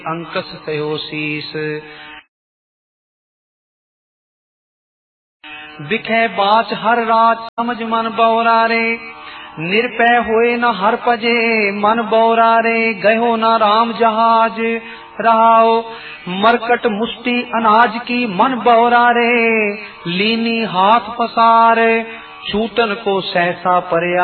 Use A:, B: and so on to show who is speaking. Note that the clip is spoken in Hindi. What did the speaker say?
A: अंकस तयो शीस। बिखे बाच हर रात समझ मन बौरारे, निर्पय होए न हर पजे मन बौरारे। गयो न राम जहाज रहाओ, मरकट मुष्टि अनाज की मन बौरारे। लीनी हाथ पसार, छूटन को सहसा परया।